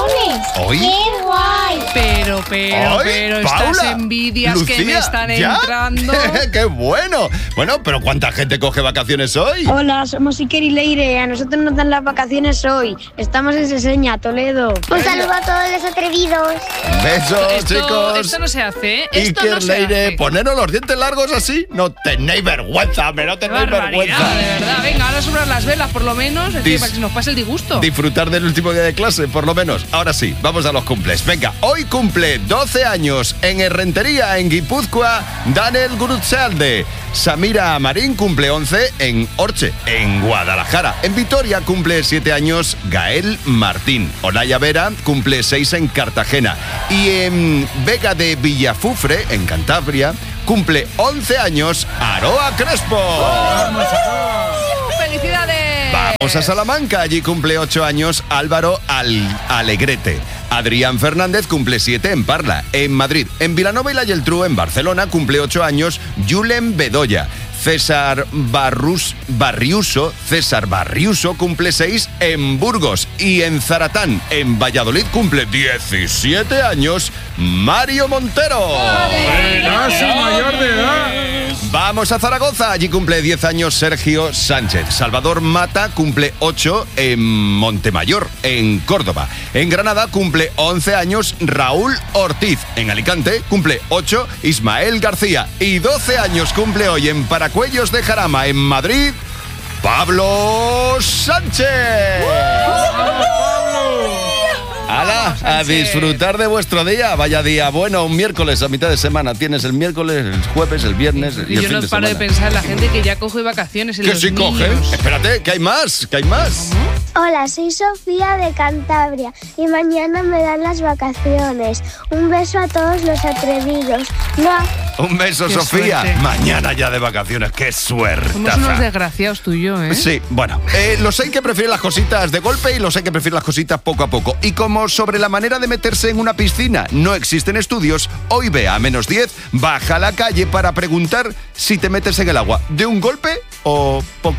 vacaciones. ¿Hoy? ¡Qué guay! Pero, Paula, estas envidias Lucía, que me están ¿ya? entrando. ¡Qué bueno! Bueno, pero ¿cuánta gente coge vacaciones hoy? Hola, somos Iker y Leire. A nosotros nos dan las vacaciones hoy. Estamos en Seseña, Toledo. Un saludo a todos los atrevidos. Besos, chicos. Esto no se hace, ¿eh? Esto Iker, no se Leire, hace. poneros los dientes largos así. No tenéis vergüenza, no Qué tenéis barbaridad, vergüenza. de verdad. Venga, ahora sobran las velas, por lo menos, es decir, para que se nos pase el disgusto. Disfrutar del último día de clase, por lo menos. Ahora sí, vamos a los cumples. Venga, hoy cumple 12 años en Errentería, en Guipúzcoa, Daniel Gurutzealde. Samira Marín cumple 11 en Orche, en Guadalajara. En Vitoria cumple 7 años Gael Martín. Olaya Vera cumple 6 en Cartagena. Y en Vega de Villafufre, en Cantabria, cumple 11 años Aroa Crespo. ¡Felicidades! Vamos a Salamanca, allí cumple 8 años Álvaro Alegrete. Adrián Fernández cumple 7 en Parla, en Madrid. En Vilanova y la Geltrú, en Barcelona, cumple 8 años Julen Bedoya. César Barriuso cumple 6 en Burgos. Y en Zaratán, en Valladolid, cumple 17 años Mario Montero. Casi mayor de edad. Vamos a Zaragoza, allí cumple 10 años Sergio Sánchez. Salvador Mata cumple 8 en Montemayor, en Córdoba. En Granada cumple 11 años Raúl Ortiz. En Alicante cumple 8 Ismael García. Y 12 años cumple hoy en Paracuellos de Jarama, en Madrid, Pablo Sánchez. ¡Hala! A disfrutar de vuestro día. Vaya día bueno, un miércoles a mitad de semana. Tienes el miércoles, el jueves, el viernes y el Yo fin no de paro de semana. pensar en la gente que ya coge vacaciones en Que los sí niños. coge. Espérate, que hay más, que hay más. Hola, soy Sofía de Cantabria y mañana me dan las vacaciones. Un beso a todos los atrevidos. Un beso, Qué Sofía. suerte. Mañana ya de vacaciones. ¡Qué suerte! Somos unos desgraciados tú y yo, ¿eh? Sí, bueno, los sé que prefieren las cositas de golpe y los sé que prefieren las cositas poco a poco. Y como sobre la manera de meterse en una piscina no existen estudios, hoy ve a -10, baja a la calle para preguntar si te metes en el agua de un golpe o poquito.